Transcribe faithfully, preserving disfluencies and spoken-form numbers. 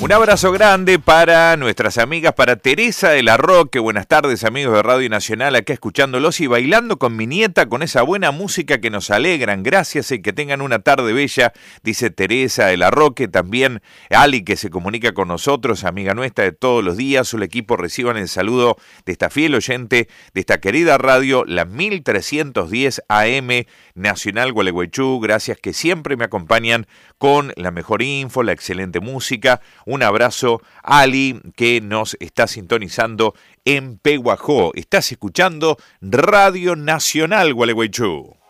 Un abrazo grande para nuestras amigas, para Teresa de la Roque. Buenas tardes, amigos de Radio Nacional, acá escuchándolos y bailando con mi nieta con esa buena música que nos alegran. Gracias y que tengan una tarde bella, dice Teresa de la Roque. También Ali, que se comunica con nosotros, amiga nuestra de todos los días. Su equipo reciban el saludo de esta fiel oyente de esta querida radio, la mil trescientos diez A M Nacional Gualeguaychú. Gracias que siempre me acompañan con la mejor info, la excelente música. Un abrazo, Ali, que nos está sintonizando en Pehuajó. Estás escuchando Radio Nacional Gualeguaychú.